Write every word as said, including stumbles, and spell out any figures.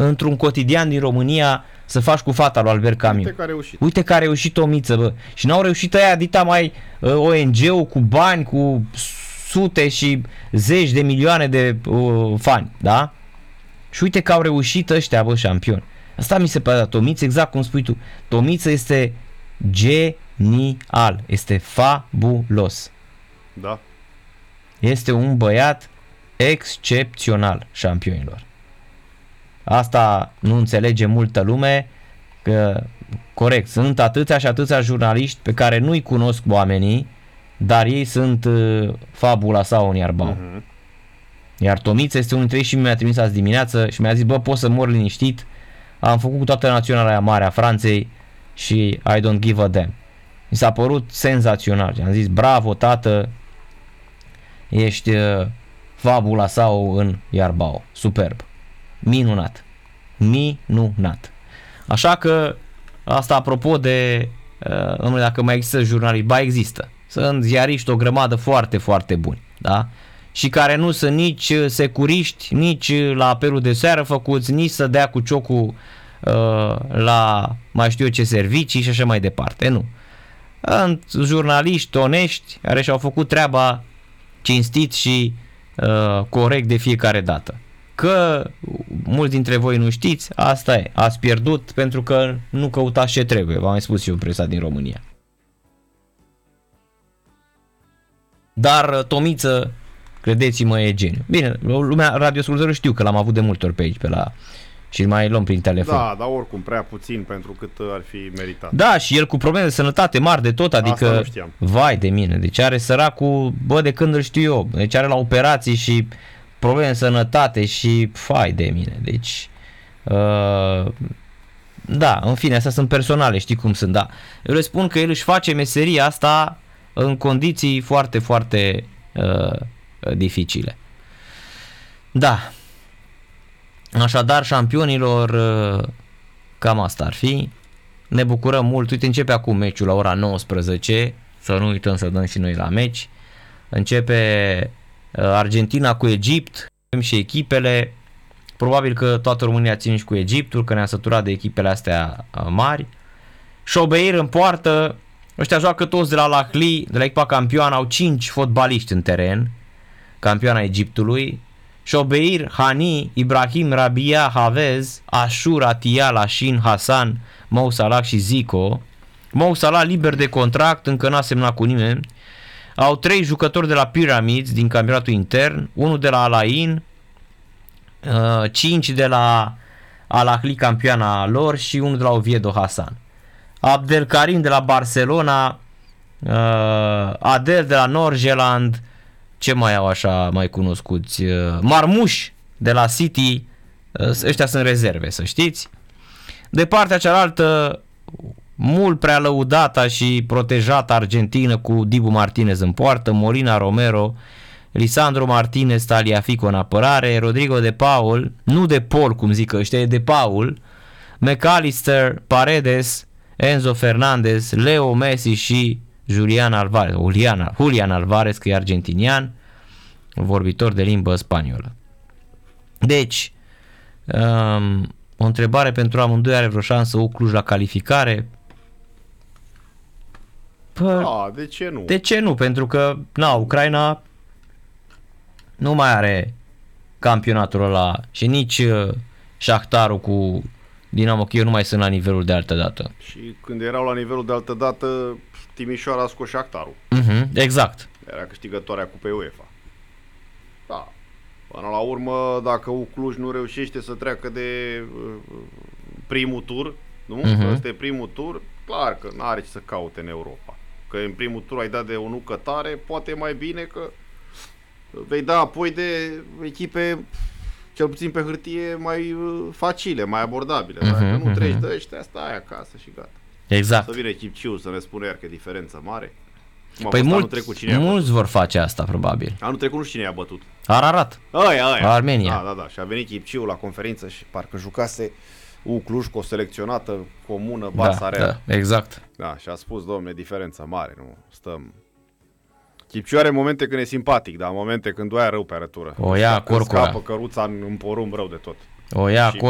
într-un cotidian din România să faci cu fata lui Albert Camus. Uite că a reușit. Uite că a reușit Tomiță, bă. Și n-au reușit aia dita mai uh, O N G-ul cu bani, cu sute și zeci de milioane de uh, fani, da? Și uite că au reușit ăștia, bă, șampioni. Asta mi se pare, Tomiță, exact cum spui tu. Tomiță este genial, este fabulos. Da. Este un băiat excepțional, șampionilor. Asta nu înțelege multă lume, că, corect, sunt atâția și atâția jurnaliști pe care nu-i cunosc oamenii, dar ei sunt uh, fabula sau un iarbau. Uh-huh. Iar Tomiță este unul dintre ei și mi-a trimis azi dimineață și mi-a zis, bă, poți să mor liniștit, am făcut cu toată naționala aia mare a Franței și I don't give a damn. Mi s-a părut senzațional. Am zis, bravo, tată, ești uh, fabula sau în iarbau. Superb. Minunat. Minunat. Așa că, asta apropo de, uh, dacă mai există jurnaliști, ba există. Sunt ziariști o grămadă foarte, foarte buni, da? Și care nu sunt nici securiști, nici la apelul de seară făcuți, nici să dea cu ciocul uh, la mai știu eu ce servicii și așa mai departe. Nu. Sunt jurnaliști onești care și-au făcut treaba cinstit și uh, corect de fiecare dată. Că mulți dintre voi nu știți, asta e. Ați pierdut pentru că nu căutați ce trebuie. V-am mai spus eu presa din România. Dar Tomiță, credeți-mă, e geniu. Bine, lumea radioascultătorul știu că l-am avut de multe ori pe aici, pe la... și mai luăm prin telefon. Da, dar oricum prea puțin pentru cât ar fi meritat. Da, și el cu probleme de sănătate mari de tot, adică... Asta nu știam. Vai de mine, deci are săracul, bă, de când îl știu eu, deci are la operații și probleme de sănătate și fai de mine, deci... Uh, da, în fine, astea sunt personale, știi cum sunt, da. Eu le spun că el își face meseria asta în condiții foarte, foarte uh, dificile. Da. Așadar, șampionilor, uh, cam asta ar fi. Ne bucurăm mult. Uite, începe acum meciul la ora nouăsprezece. Să nu uităm să dăm și noi la meci. Începe uh, Argentina cu Egipt. Avem și echipele. Probabil că toată România ține și cu Egiptul, că ne-a săturat de echipele astea uh, mari. Șobeir în poartă. Ăștia joacă toți de la Al-Ahly, de la echipa campioană, au cinci fotbaliști în teren, campioana Egiptului. Șobeir, Hani, Ibrahim, Rabia, Havez, Ashur, Atia, Lashin, Hasan, Mo Salah și Zico. Mo Salah liber de contract, încă n-a semnat cu nimeni. Au trei jucători de la Pyramids din campionatul intern, unul de la Al Ain, cinci de la Al-Ahly, campioana lor, și unul de la Oviedo, Hasan. Abdelkarim de la Barcelona, uh, Adel de la Norgeland, ce mai au așa mai cunoscuți? Uh, Marmuș de la City, uh, ăștia sunt rezerve, să știți. De partea cealaltă, mult prea lăudata și protejată Argentină cu Dibu Martinez în poartă, Molina, Romero, Lisandro Martinez, Taliafico în apărare, Rodrigo de Paul, nu de Paul cum zic ăștia, e de Paul, McAllister, Paredes, Enzo Fernandez, Leo Messi și Julian Alvarez, Julian, Julian Alvarez, că e argentinian, vorbitor de limbă spaniolă. Deci, um, o întrebare pentru amândoi, are vreo șansă U Cluj la calificare? Pă, da, de ce nu? De ce nu? Pentru că, na, Ucraina nu mai are campionatul ăla și nici uh, Shakhtarul cu Dinamo Kiev nu mai sunt la nivelul de altă dată. Și când erau la nivelul de altă dată, Timișoara a scos Shakhtarul. Uh-huh, exact. Era câștigătoarea Cupei UEFA. Da. Până la urmă, dacă U Cluj nu reușește să treacă de uh, primul tur, nu? Uh-huh. Ăsta e primul tur, clar că n-are ce să caute în Europa. Că în primul tur ai dat de o nucă tare, poate mai bine că vei da apoi de echipe, cel puțin pe hârtie, mai facile, mai abordabile. Uh-huh, Dacă nu uh-huh. treci de ăștia, stai acasă și gata. Exact. Să vină Chipciu să ne spună iar că e diferență mare. Cum păi mult, trecut, cine mulți vor face asta, probabil. Anul trecut nu știu cine i-a bătut. Ararat. Aia, aia. Armenia. Da, da, da. Și a venit Chipciu la conferință și parcă jucase U Cluj cu o selecționată comună, Barça da, Real. Da, exact. Da, și a spus, domne, diferență mare, nu stăm... Chipciu are momente când e simpatic, dar momente când o ia rău pe arătură. O ia corcura. Scapă căruța în, în porumb rău de tot. O ia